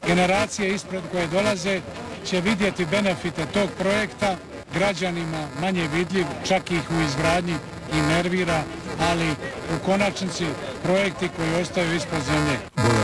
generacije ispred koje dolaze će vidjeti benefite tog projekta, građanima manje vidljiv, čak ih u izgradnji i nervira, ali u konačnici projekti koji ostaju ispod zemlje.